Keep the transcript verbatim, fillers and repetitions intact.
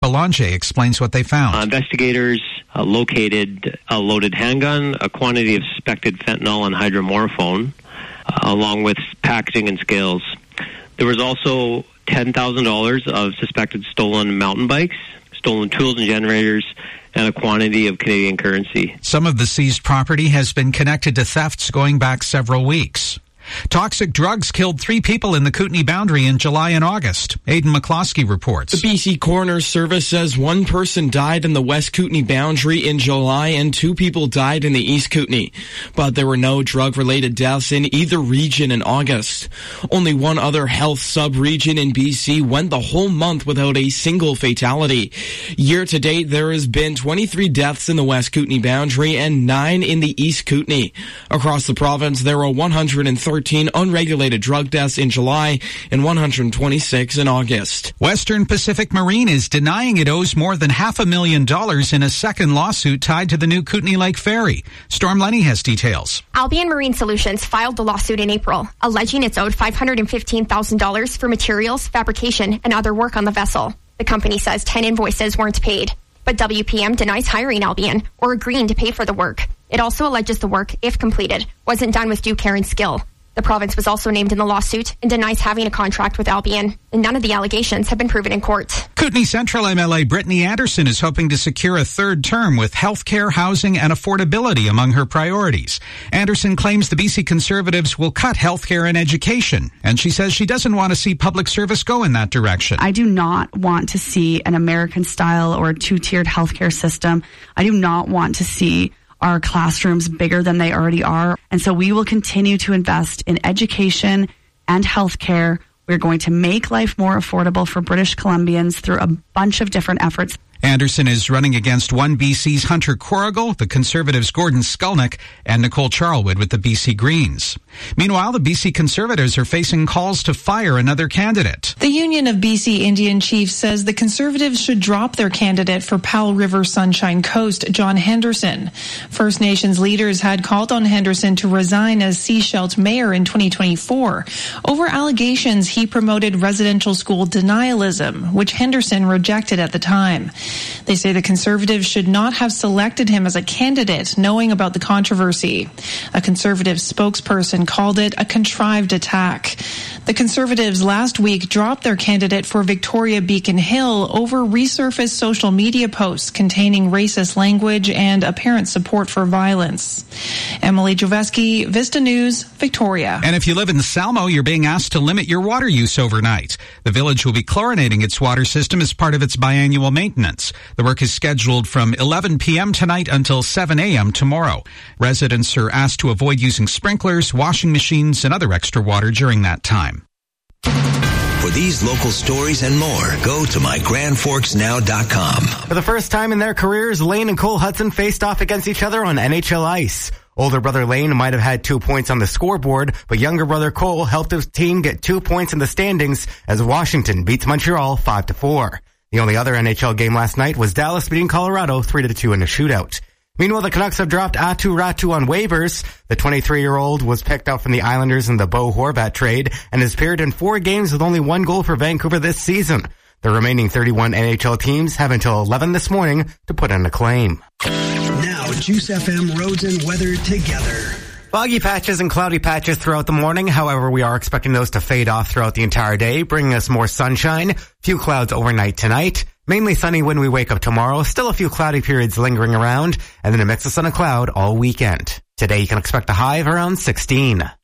Belanger explains what they found. Uh, investigators uh, located a loaded handgun, a quantity of suspected fentanyl and hydromorphone, uh, along with packaging and scales. There was also ten thousand dollars of suspected stolen mountain bikes, stolen tools and generators, and a quantity of Canadian currency. Some of the seized property has been connected to thefts going back several weeks. Toxic drugs killed three people in the Kootenay boundary in July and August. Aidan McCloskey reports. The B C Coroner's Service says one person died in the West Kootenay boundary in July and two people died in the East Kootenay. But there were no drug-related deaths in either region in August. Only one other health sub-region in B C went the whole month without a single fatality. Year to date, there has been twenty-three deaths in the West Kootenay boundary and nine in the East Kootenay. Across the province, there were one hundred thirteen unregulated drug deaths in July and one hundred twenty-six in August. Western Pacific Marine is denying it owes more than half a million dollars in a second lawsuit tied to the new Kootenay Lake Ferry. Storm Lenny has details. Albion Marine Solutions filed the lawsuit in April, alleging it's owed five hundred fifteen thousand dollars for materials, fabrication, and other work on the vessel. The company says ten invoices weren't paid, but W P M denies hiring Albion or agreeing to pay for the work. It also alleges the work, if completed, wasn't done with due care and skill. The province was also named in the lawsuit and denies having a contract with Albion, and none of the allegations have been proven in court. Kootenay Central M L A Brittany Anderson is hoping to secure a third term with health care, housing, and affordability among her priorities. Anderson claims the B C Conservatives will cut health care and education, and she says she doesn't want to see public service go in that direction. I do not want to see an American-style or two-tiered healthcare system. I do not want to see our classrooms bigger than they already are. And so we will continue to invest in education and healthcare. We're going to make life more affordable for British Columbians through a bunch of different efforts. Anderson is running against One B C's Hunter Corrigal, the Conservatives' Gordon Skulnick, and Nicole Charlwood with the B C Greens. Meanwhile, the B C Conservatives are facing calls to fire another candidate. The Union of B C Indian Chiefs says the Conservatives should drop their candidate for Powell River Sunshine Coast, John Henderson. First Nations leaders had called on Henderson to resign as Sechelt mayor in twenty twenty-four over allegations he promoted residential school denialism, which Henderson rejected at the time. They say the Conservatives should not have selected him as a candidate, knowing about the controversy. A Conservative spokesperson called it a contrived attack. The Conservatives last week dropped their candidate for Victoria Beacon Hill over resurfaced social media posts containing racist language and apparent support for violence. Emily Joveski, Vista News, Victoria. And if you live in Salmo, you're being asked to limit your water use overnight. The village will be chlorinating its water system as part of its biannual maintenance. The work is scheduled from eleven p.m. tonight until seven a.m. tomorrow. Residents are asked to avoid using sprinklers, washing machines, and other extra water during that time. For these local stories and more, go to my grand forks now dot com. For the first time in their careers, Lane and Cole Hudson faced off against each other on N H L ice. Older brother Lane might have had two points on the scoreboard, but younger brother Cole helped his team get two points in the standings as Washington beats Montreal five to four. The only other N H L game last night was Dallas beating Colorado three to two in a shootout. Meanwhile, the Canucks have dropped Aatu Räty on waivers. The twenty-three-year-old was picked up from the Islanders in the Bo Horvat trade and has appeared in four games with only one goal for Vancouver this season. The remaining thirty-one N H L teams have until eleven this morning to put in a claim. Now, Juice F M roads and weather together. Foggy patches and cloudy patches throughout the morning. However, we are expecting those to fade off throughout the entire day, bringing us more sunshine. Few clouds overnight tonight. Mainly sunny when we wake up tomorrow. Still a few cloudy periods lingering around. And then a mix of sun and cloud all weekend. Today you can expect a high of around sixteen.